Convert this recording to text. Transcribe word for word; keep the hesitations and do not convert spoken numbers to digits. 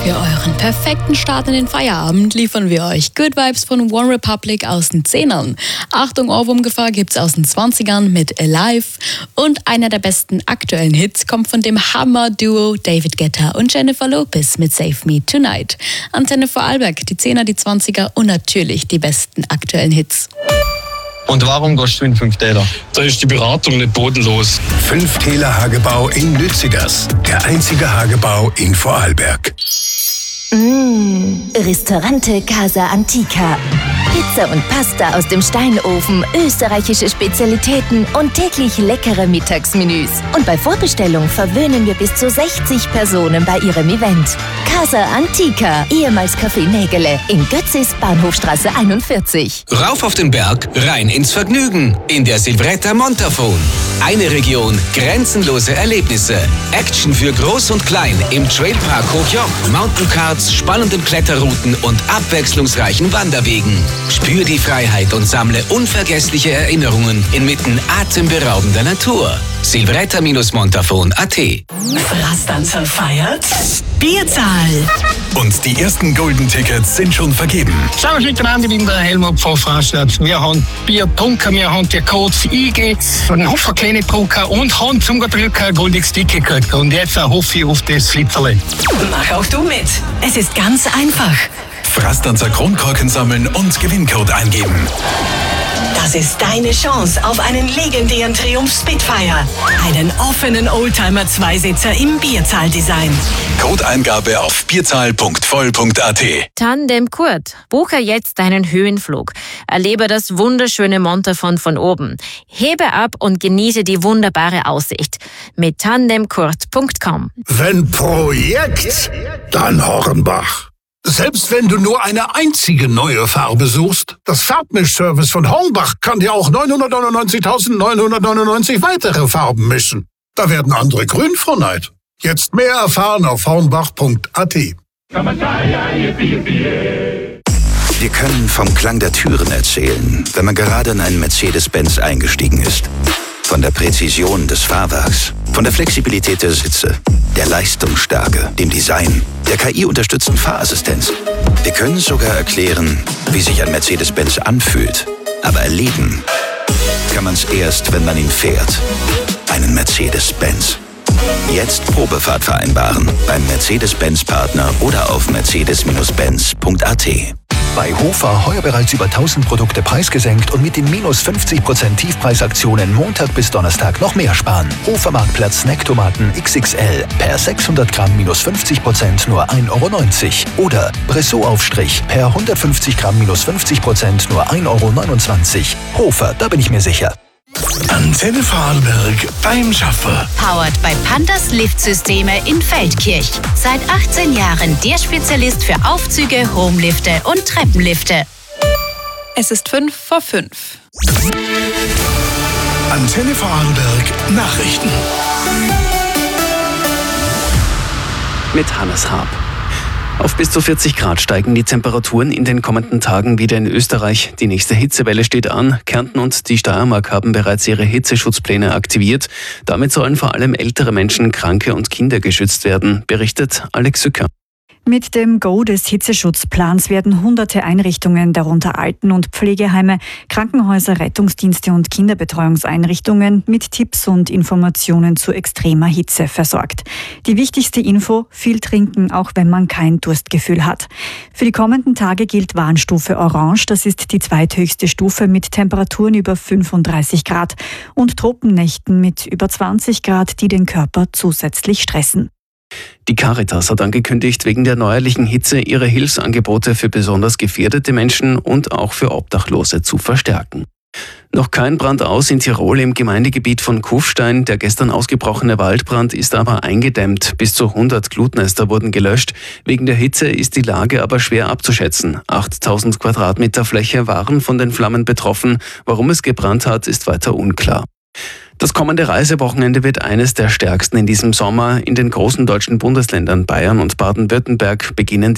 Für euren perfekten Start in den Feierabend liefern wir euch Good Vibes von One Republic aus den Zehnern. Achtung, Ohrwurmgefahr gibt's aus den Zwanzigern mit Alive. Und einer der besten aktuellen Hits kommt von dem Hammer-Duo David Guetta und Jennifer Lopez mit Save Me Tonight. Antenne Vorarlberg, die Zehner, die Zwanziger und natürlich die besten aktuellen Hits. Und warum gehst du in fünf Täler? Da ist die Beratung nicht bodenlos. Fünf Täler Hagebau in Lützigers. Der einzige Hagebau in Vorarlberg. Mmh, Ristorante Casa Antica. Pizza und Pasta aus dem Steinofen, österreichische Spezialitäten und täglich leckere Mittagsmenüs. Und bei Vorbestellung verwöhnen wir bis zu sechzig Personen bei ihrem Event. Casa Antica, ehemals Café Nägele, in Götzis, Bahnhofstraße einundvierzig. Rauf auf den Berg, rein ins Vergnügen, in der Silvretta Montafon. Eine Region, grenzenlose Erlebnisse. Action für Groß und Klein im Trailpark Hochjoch, Mountaincards, spannenden Kletterrouten und abwechslungsreichen Wanderwegen. Spür die Freiheit und sammle unvergessliche Erinnerungen inmitten atemberaubender Natur. silvretta Montafon punkt at. Frastanzer feiert Bierzahl. Und die ersten Golden Tickets sind schon vergeben. Servus miteinander, ich bin der Helmut von Frastadt. Wir haben Bier getrunken, wir haben die Codes eingegeben, einen Haufen kleine getrunken und haben zum Drücken ein goldiges Ticket gekriegt. Und jetzt hoffe ich auf das Flitzerle. Mach auch du mit. Es ist ganz einfach. Frastanzer Kronkorken sammeln und Gewinncode eingeben. Das ist deine Chance auf einen legendären Triumph Spitfire. Einen offenen Oldtimer-Zweisitzer im Bierzahl-Design. Codeingabe auf bierzahl punkt voll punkt at. Tandem Kurt. Buche jetzt deinen Höhenflug. Erlebe das wunderschöne Montafon von oben. Hebe ab und genieße die wunderbare Aussicht. Mit tandem kurt punkt com. Wenn Projekt, dann Hornbach. Selbst wenn du nur eine einzige neue Farbe suchst, das Farbmischservice von Hornbach kann dir auch neunhundertneunundneunzigtausendneunhundertneunundneunzig weitere Farben mischen. Da werden andere grün vor Neid. Jetzt mehr erfahren auf hornbach punkt at. Wir können vom Klang der Türen erzählen, wenn man gerade in einen Mercedes-Benz eingestiegen ist. Von der Präzision des Fahrwerks, von der Flexibilität der Sitze, der Leistungsstärke, dem Design, der K I-unterstützten Fahrassistenz. Wir können sogar erklären, wie sich ein Mercedes-Benz anfühlt. Aber erleben kann man es erst, wenn man ihn fährt. Einen Mercedes-Benz. Jetzt Probefahrt vereinbaren beim Mercedes-Benz-Partner oder auf mercedes Benz punkt at. Bei Hofer heuer bereits über tausend Produkte preisgesenkt und mit den minus fünfzig Prozent Tiefpreisaktionen Montag bis Donnerstag noch mehr sparen. Hofer Marktplatz Snacktomaten X X L per sechshundert Gramm minus fünfzig Prozent nur ein Euro neunzig. Oder Bressot-Aufstrich per hundertfünfzig Gramm minus fünfzig Prozent nur ein Euro neunundzwanzig. Hofer, da bin ich mir sicher. Antenne Vorarlberg beim Schaffer. Powered by Pandas Liftsysteme in Feldkirch. Seit achtzehn Jahren der Spezialist für Aufzüge, Homelifte und Treppenlifte. Es ist fünf vor fünf. Antenne Vorarlberg Nachrichten. Mit Hannes Haab. Auf bis zu vierzig Grad steigen die Temperaturen in den kommenden Tagen wieder in Österreich. Die nächste Hitzewelle steht an. Kärnten und die Steiermark haben bereits ihre Hitzeschutzpläne aktiviert. Damit sollen vor allem ältere Menschen, Kranke und Kinder geschützt werden, berichtet Alex Sücker. Mit dem Go des Hitzeschutzplans werden hunderte Einrichtungen, darunter Alten- und Pflegeheime, Krankenhäuser, Rettungsdienste und Kinderbetreuungseinrichtungen mit Tipps und Informationen zu extremer Hitze versorgt. Die wichtigste Info: viel trinken, auch wenn man kein Durstgefühl hat. Für die kommenden Tage gilt Warnstufe Orange, das ist die zweithöchste Stufe mit Temperaturen über fünfunddreißig Grad und Tropennächten mit über zwanzig Grad, die den Körper zusätzlich stressen. Die Caritas hat angekündigt, wegen der neuerlichen Hitze ihre Hilfsangebote für besonders gefährdete Menschen und auch für Obdachlose zu verstärken. Noch kein Brand aus in Tirol im Gemeindegebiet von Kufstein. Der gestern ausgebrochene Waldbrand ist aber eingedämmt. Bis zu hundert Glutnester wurden gelöscht. Wegen der Hitze ist die Lage aber schwer abzuschätzen. achttausend Quadratmeter Fläche waren von den Flammen betroffen. Warum es gebrannt hat, ist weiter unklar. Das kommende Reisewochenende wird eines der stärksten in diesem Sommer. In den großen deutschen Bundesländern Bayern und Baden-Württemberg beginnen